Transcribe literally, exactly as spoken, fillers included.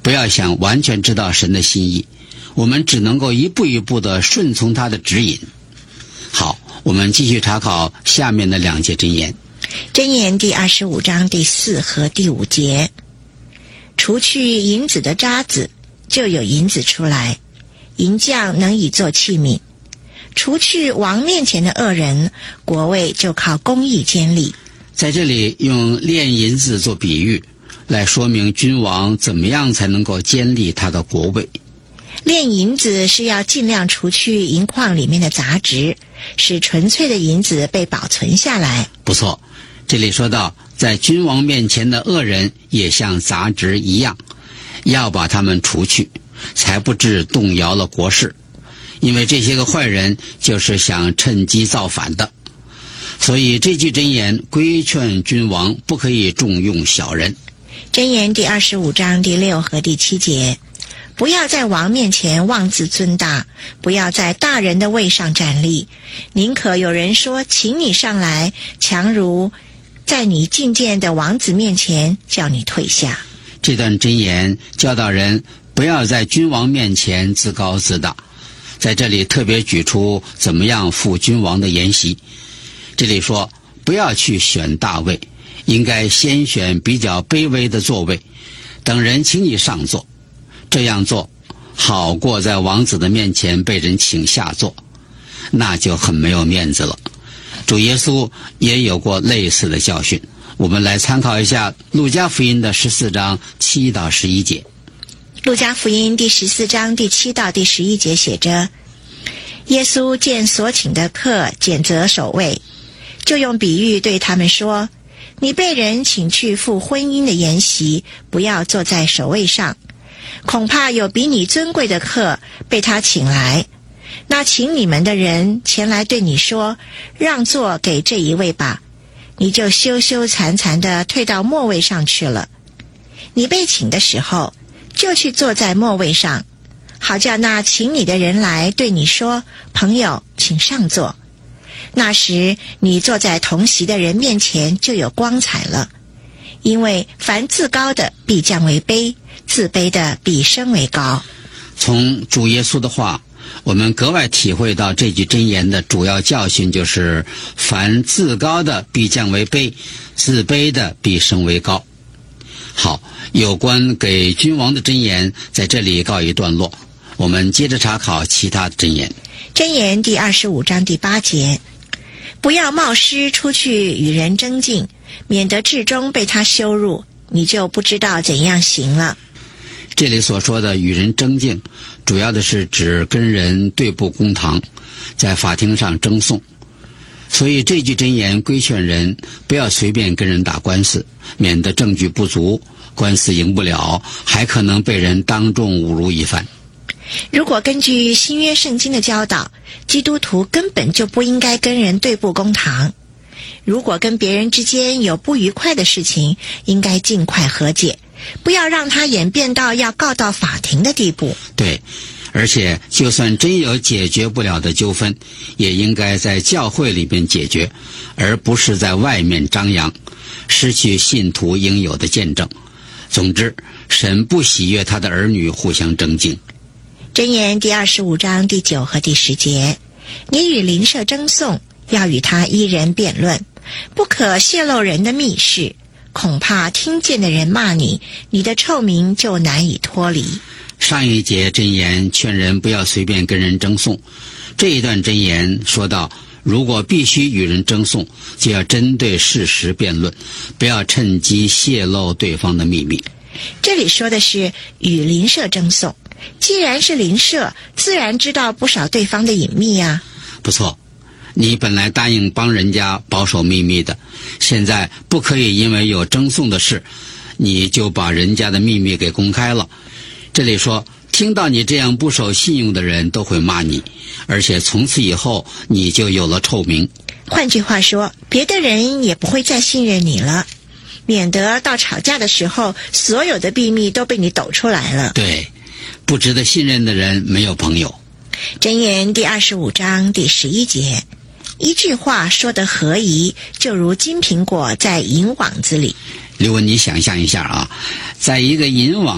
不要想完全知道神的心意，我们只能够一步一步地顺从他的指引。好，我们继续查考下面的两节箴言。 箴言第二十五章第四和第五节，除去银子的渣子，就有银子出来，银匠能以做器皿。除去王面前的恶人，国位就靠公义坚立。 在这里用炼银子做比喻，来说明君王怎么样才能够坚立他的国位。 炼银子是要尽量除去银矿里面的杂质，使纯粹的银子被保存下来。 不错，这里说到在君王面前的恶人也像杂质一样，要把他们除去，才不致动摇了国事。因为这些个坏人就是想趁机造反的，所以这句箴言规劝君王不可以重用小人。 箴言第二十五章第六和第七节，不要在王面前妄自尊大，不要在大人的位上站立，宁可有人说请你上来，强如在你觐见的王子面前叫你退下。 这段箴言教导人不要在君王面前自高自大，在这里特别举出怎么样负君王的筵席。这里说不要去选大位，应该先选比较卑微的座位，等人请你上座。这样做好过在王子的面前被人请下座，那就很没有面子了。主耶稣也有过类似的教训，我们来参考一下路加福音的十四章七到十一节。 路加福音第十四章第七到第十一节写着，耶稣见所请的客拣择首位，就用比喻对他们说，你被人请去赴婚姻的筵席，不要坐在首位上，恐怕有比你尊贵的客被他请来，那请你们的人前来对你说，让座给这一位吧，你就羞羞惭惭地退到末位上去了。你被请的时候，就去坐在末位上，好叫那请你的人来对你说，朋友，请上座。那时你坐在同席的人面前就有光彩了，因为凡自高的必降为卑，自卑的必升为高。 从主耶稣的话，我们格外体会到这句箴言的主要教训，就是凡自高的必降为卑，自卑的必升为高。好，有关给君王的箴言在这里告一段落，我们接着查考其他的箴言。 箴言第二十五章第八节，不要冒失出去与人争竞，免得至终被他羞辱，你就不知道怎样行了。 这里所说的与人争竞，主要的是指跟人对簿公堂，在法庭上争讼。所以这句箴言规劝人不要随便跟人打官司，免得证据不足，官司赢不了，还可能被人当众侮辱一番。 如果根据新约圣经的教导，基督徒根本就不应该跟人对簿公堂。如果跟别人之间有不愉快的事情，应该尽快和解，不要让它演变到要告到法庭的地步。 对，而且就算真有解决不了的纠纷，也应该在教会里面解决，而不是在外面张扬，失去信徒应有的见证。总之，神不喜悦他的儿女互相争竞。 箴言第二十五章第九和第十节，你与邻舍争讼，要与他一人辩论，不可泄露人的密事，恐怕听见的人骂你，你的臭名就难以脱离。 上一节箴言劝人不要随便跟人争讼，这一段箴言说到，如果必须与人争讼，就要针对事实辩论，不要趁机泄露对方的秘密。 这里说的是与邻舍争讼，既然是邻舍，自然知道不少对方的隐秘啊。 不错，你本来答应帮人家保守秘密的，现在不可以因为有争讼的事，你就把人家的秘密给公开了。这里说，听到你这样不守信用的人都会骂你，而且从此以后你就有了臭名。 换句话说，别的人也不会再信任你了，免得到吵架的时候，所有的秘密都被你抖出来了。 对，不值得信任的人没有朋友。 箴言第二十五章第十一节，一句话说得合宜，就如金苹果在银网子里。 刘文，你想象一下啊，在一个银网